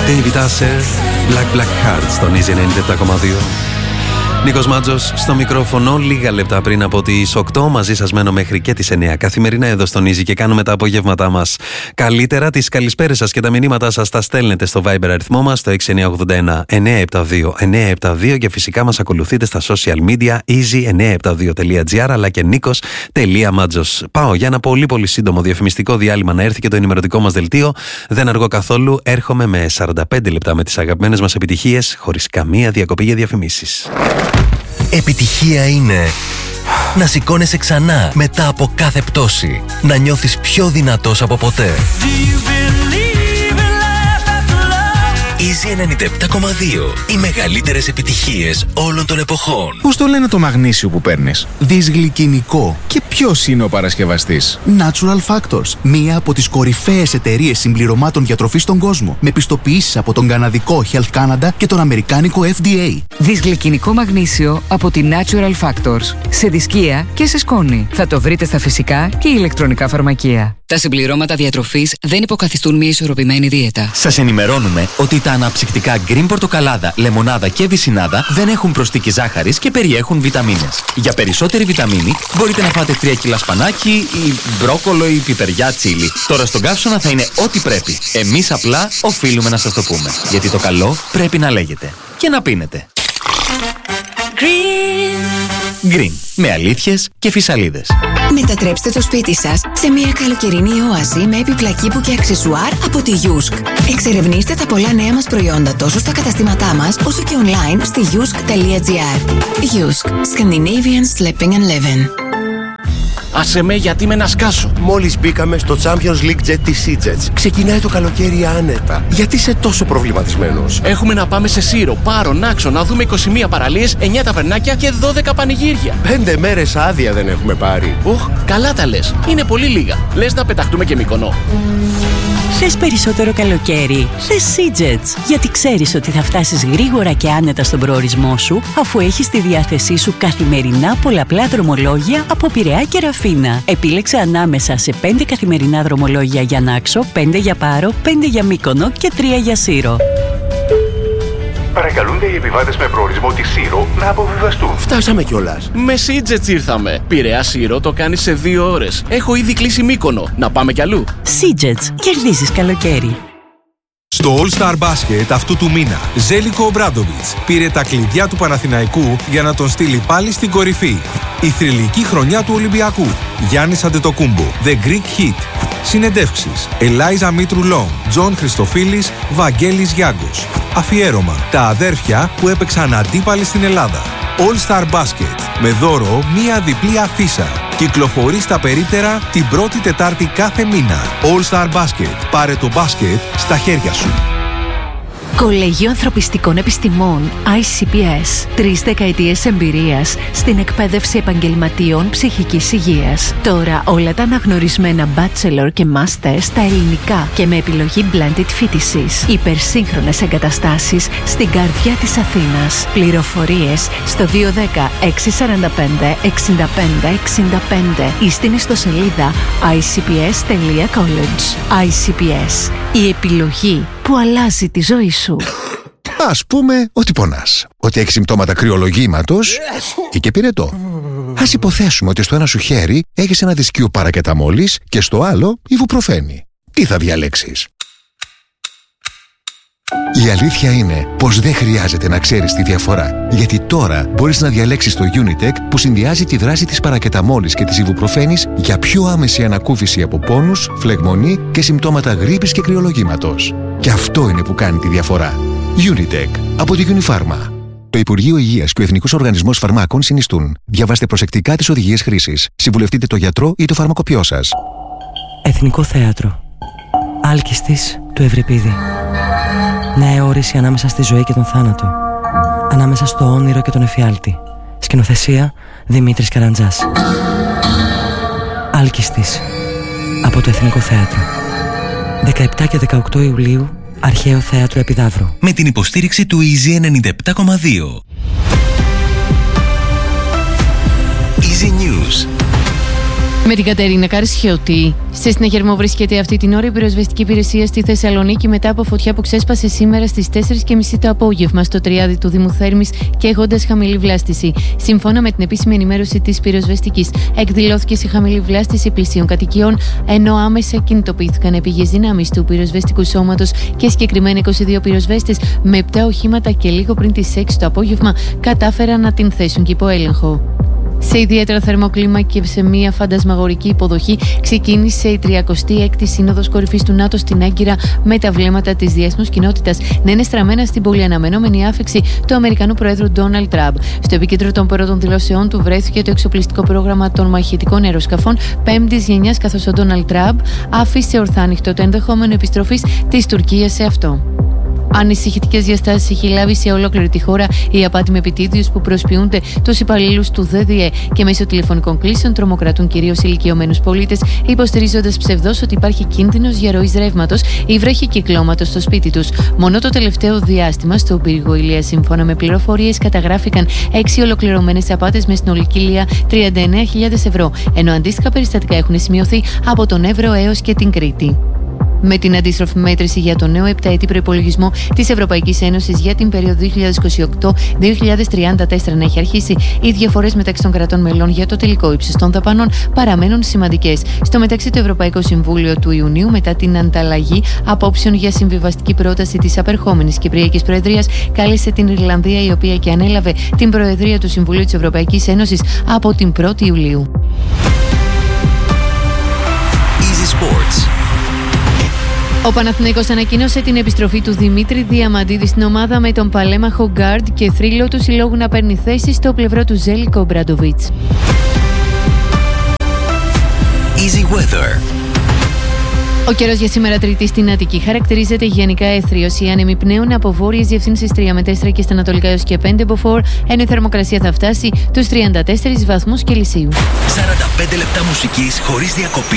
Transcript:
David Asher, Black Heart στον Easy 97,2. Νίκος Μάτζος στο μικρόφωνο, λίγα λεπτά πριν από τις 8. Μαζί σας μένω μέχρι και τις 9. Καθημερινά εδώ στον Easy και κάνουμε τα απογεύματά μας καλύτερα. Τις καλησπέρες σας και τα μηνύματά σας τα στέλνετε στο Viber αριθμό μας, το 6981 972 972, και φυσικά μας ακολουθείτε στα social media easy972.gr αλλά και nikos.matsos. Πάω για ένα πολύ σύντομο διαφημιστικό διάλειμμα να έρθει και το ενημερωτικό μας δελτίο. Δεν αργώ καθόλου, έρχομαι με 45 λεπτά με τις αγαπημένες μας επιτυχίες, χωρίς καμία διακοπή για διαφημίσεις. Επιτυχία είναι να σηκώνεσαι ξανά μετά από κάθε πτώση. Να νιώθεις πιο δυνατός από ποτέ. Easy 97,2. Οι μεγαλύτερες επιτυχίες όλων των εποχών. Πώς το λένε το μαγνήσιο που παίρνεις? Δυσγλυκινικό. Και ποιος είναι ο παρασκευαστής? Natural Factors. Μία από τις κορυφαίες εταιρείες συμπληρωμάτων διατροφής στον κόσμο. Με πιστοποιήσεις από τον καναδικό Health Canada και τον αμερικάνικο FDA. Δυσγλυκινικό μαγνήσιο από τη Natural Factors. Σε δισκία και σε σκόνη. Θα το βρείτε στα φυσικά και ηλεκτρονικά φαρμακεία. Τα συμπληρώματα διατροφής δεν υποκαθιστούν μια ισορροπημένη δίαιτα. Σας ενημερώνουμε ότι τα αναψυκτικά γκριν πορτοκαλάδα, λεμονάδα και βυσσινάδα δεν έχουν προσθήκη ζάχαρης και περιέχουν βιταμίνες. Για περισσότερη βιταμίνη μπορείτε να φάτε 3 κιλά σπανάκι ή μπρόκολο ή πιπεριά τσίλι. Τώρα στον καύσωνα θα είναι ό,τι πρέπει. Εμείς απλά οφείλουμε να σας το πούμε. Γιατί το καλό πρέπει να λέγεται και να πίνετε. Green. Με αλήθειες και φυσαλίδες. Μετατρέψτε το σπίτι σας σε μια καλοκαιρινή όαση με επιπλά κήπου και αξεσουάρ από τη Yusk. Εξερευνήστε τα πολλά νέα μας προϊόντα τόσο στα καταστήματά μας όσο και online στη yusk.gr. Yusk. Scandinavian Sleeping and Living. Άσε με, γιατί με να σκάσω. Μόλις μπήκαμε στο Champions League Jet της SeaJets. Ξεκινάει το καλοκαίρι άνετα. Γιατί είσαι τόσο προβληματισμένος? Έχουμε να πάμε σε Σύρο, Πάρο, Νάξο, να δούμε 21 παραλίες, 9 ταβερνάκια και 12 πανηγύρια. 5 μέρες άδεια δεν έχουμε πάρει. Καλά τα λες. Είναι πολύ λίγα. Λες να πεταχτούμε και Μύκονο. Θες περισσότερο καλοκαίρι? Θες SeaJets. Γιατί ξέρεις ότι θα φτάσεις γρήγορα και άνετα στον προορισμό σου, αφού έχεις στη διάθεσή σου καθημερινά πολλαπλά δρομολόγια από Πειραιά και Ραφίνα. Επίλεξε ανάμεσα σε 5 καθημερινά δρομολόγια για Νάξο, 5 για Πάρο, 5 για Μύκονο και 3 για Σύρο. Παρακαλούνται οι επιβάτες με προορισμό τη Σύρο να αποβιβαστούν. Φτάσαμε κιόλας. Με SeaJets ήρθαμε. Πειραιά Σύρο το κάνεις σε 2 ώρες. Έχω ήδη κλείσει Μύκονο. Να πάμε κι αλλού. SeaJets. Κερδίζεις καλοκαίρι. Στο All Star Basket αυτού του μήνα, Ζέλικο Ομπράντοβιτς πήρε τα κλειδιά του Παναθηναϊκού για να τον στείλει πάλι στην κορυφή. Η θρυλική χρονιά του Ολυμπιακού. Γιάννης Αντετοκούμπο, The Greek Hit. Συνεντεύξεις, Ελάιζα Μήτρου Λόγκ, Τζον Χριστοφίλης, Βαγγέλης Γιάγκος. Αφιέρωμα, τα αδέρφια που έπαιξαν αντίπαλοι στην Ελλάδα. All Star Basket, με δώρο μία διπλή αφίσα. Κυκλοφορεί στα περίπτερα την πρώτη Τετάρτη κάθε μήνα. All Star Basket, πάρε το μπάσκετ στα χέρια σου. Κολέγιο Ανθρωπιστικών Επιστημών ICPS. 3 δεκαετίες εμπειρίας στην εκπαίδευση επαγγελματίων ψυχικής υγείας. Τώρα όλα τα αναγνωρισμένα bachelor και master στα ελληνικά και με επιλογή blended φοιτησης. Υπερσύγχρονες εγκαταστάσεις στην καρδιά της Αθήνας. Πληροφορίες στο 210 645 65 65 ή στην ιστοσελίδα icps.college. ICPS. Η επιλογή που αλλάζει τη ζωή σου. Ας πούμε ότι πονάς, ότι έχεις συμπτώματα κρυολογήματος ή και πυρετό. Ας υποθέσουμε ότι στο ένα σου χέρι έχεις ένα δισκείο παρακεταμόλης και στο άλλο ιβουπροφένη. Τι θα διαλέξεις? Η αλήθεια είναι πως δεν χρειάζεται να ξέρεις τη διαφορά, γιατί τώρα μπορείς να διαλέξεις το Unitec που συνδυάζει τη δράση της παρακεταμόλης και της ιβουπροφένης για πιο άμεση ανακούφιση από πόνους, φλεγμονή και συμπτώματα γρίπης και κρυολογήματος. Και αυτό είναι που κάνει τη διαφορά. Unitec από τη Unifarma. Το Υπουργείο Υγείας και ο Εθνικός Οργανισμός Φαρμάκων συνιστούν. Διαβάστε προσεκτικά τις οδηγίες χρήσης. Συμβουλευτείτε το γιατρό ή το φαρμακοποιό σας. Εθνικό Θέατρο. Άλκηστης του Ευρυπίδη. Νέα όρηση ανάμεσα στη ζωή και τον θάνατο. Ανάμεσα στο όνειρο και τον εφιάλτη. Σκηνοθεσία Δημήτρης Καραντζάς. Άλκηστης από το Εθνικό Θέατρο. 17 και 18 Ιουλίου, Αρχαίο Θέατρο Επιδαύρου. Με την υποστήριξη του Easy 97,2. Easy News. Με την Κατερίνα Καρσιώτη. Σε συναγερμό βρίσκεται αυτή την ώρα η πυροσβεστική υπηρεσία στη Θεσσαλονίκη μετά από φωτιά που ξέσπασε σήμερα στις 4:30 το απόγευμα στο Τριάδι του Δήμου Θέρμης και έχοντας χαμηλή βλάστηση. Σύμφωνα με την επίσημη ενημέρωση της πυροσβεστικής, εκδηλώθηκε σε χαμηλή βλάστηση πλησίων κατοικιών, ενώ άμεσα κινητοποιήθηκαν επίγειες δυνάμεις του πυροσβεστικού σώματος και συγκεκριμένα 22 πυροσβέστες με 7 οχήματα και λίγο πριν τις 6 το απόγευμα κατάφεραν να την θέσουν και υπό έλεγχο. Σε ιδιαίτερα θερμό κλίμα και σε μια φαντασμαγορική υποδοχή ξεκίνησε η 36η Σύνοδος Κορυφής του ΝΑΤΟ στην Άγκυρα με τα βλέμματα της διεθνούς κοινότητας να είναι στραμμένα στην πολυαναμενόμενη άφηξη του Αμερικανού Προέδρου Ντόναλντ Τραμπ. Στο επίκεντρο των πρώτων δηλώσεών του βρέθηκε το εξοπλιστικό πρόγραμμα των μαχητικών αεροσκαφών 5ης γενιάς, καθώς ο Ντόναλντ Τραμπ άφησε ορθά ανοιχτό το ενδεχόμενο επιστροφής της Τουρκίας σε αυτό. Ανησυχητικές διαστάσεις έχει λάβει σε ολόκληρη τη χώρα η απάτη με επιτίδιους που προσποιούνται τους υπαλλήλους του ΔΔΕ και μέσω τηλεφωνικών κλήσεων τρομοκρατούν κυρίως ηλικιωμένους πολίτες, υποστηρίζοντας ψευδώς ότι υπάρχει κίνδυνος διαρροής ρεύματος ή βραχικυκλώματος στο σπίτι τους. Μόνο το τελευταίο διάστημα στον πύργο Ηλίας, σύμφωνα με πληροφορίες, καταγράφηκαν 6 ολοκληρωμένες απάτες με συνολική λία 39.000 ευρώ, ενώ αντίστοιχα περιστατικά έχουν σημειωθεί από τον Εύρο έως και την Κρήτη. Με την αντίστροφη μέτρηση για το νέο επταετή προϋπολογισμό της Ευρωπαϊκής Ένωσης για την περίοδο 2028-2034 να έχει αρχίσει, οι διαφορές μεταξύ των κρατών μελών για το τελικό ύψος των δαπανών παραμένουν σημαντικές. Στο μεταξύ, το Ευρωπαϊκό Συμβούλιο του Ιουνίου, μετά την ανταλλαγή απόψεων για συμβιβαστική πρόταση της απερχόμενης Κυπριακής Προεδρίας, κάλεσε την Ιρλανδία, η οποία και ανέλαβε την Προεδρία του Συμβουλίου της Ευρωπαϊκής Ένωσης από την 1η Ιουλίου. Easy Sports. Ο Παναθηναϊκός ανακοίνωσε την επιστροφή του Δημήτρη Διαμαντίδη στην ομάδα με τον παλέμαχο γκάρντ και θρύλο του συλλόγου να παίρνει θέση στο πλευρό του Ζέλικο Ομπράντοβιτς. Easy Weather. Ο καιρός για σήμερα Τρίτη στην Αττική χαρακτηρίζεται γενικά έθριος. Οι άνεμοι πνέουν από βόρειες διευθύνσεις 3 με 4 και στα ανατολικά έως και 5 μποφόρ, ενώ η θερμοκρασία θα φτάσει τους 34 βαθμούς Κελσίου. 45 λεπτά μουσικής χωρίς διακοπή.